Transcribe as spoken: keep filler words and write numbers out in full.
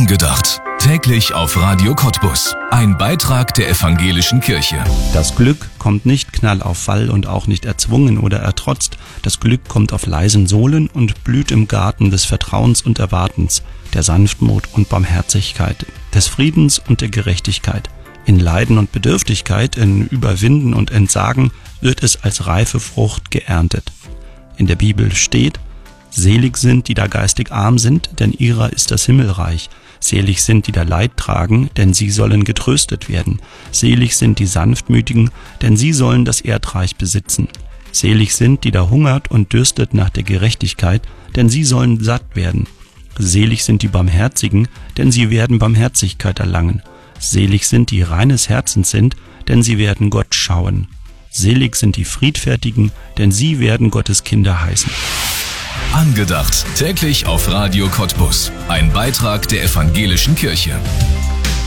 Angedacht. Täglich auf Radio Cottbus. Ein Beitrag der evangelischen Kirche. Das Glück kommt nicht knall auf Fall und auch nicht erzwungen oder ertrotzt. Das Glück kommt auf leisen Sohlen und blüht im Garten des Vertrauens und Erwartens, der Sanftmut und Barmherzigkeit, des Friedens und der Gerechtigkeit. In Leiden und Bedürftigkeit, in Überwinden und Entsagen wird es als reife Frucht geerntet. In der Bibel steht: Selig sind, die da geistig arm sind, denn ihrer ist das Himmelreich. Selig sind, die da Leid tragen, denn sie sollen getröstet werden. Selig sind die Sanftmütigen, denn sie sollen das Erdreich besitzen. Selig sind, die da hungert und dürstet nach der Gerechtigkeit, denn sie sollen satt werden. Selig sind die Barmherzigen, denn sie werden Barmherzigkeit erlangen. Selig sind, die reines Herzens sind, denn sie werden Gott schauen. Selig sind die Friedfertigen, denn sie werden Gottes Kinder heißen. Angedacht. Täglich auf Radio Cottbus. Ein Beitrag der evangelischen Kirche.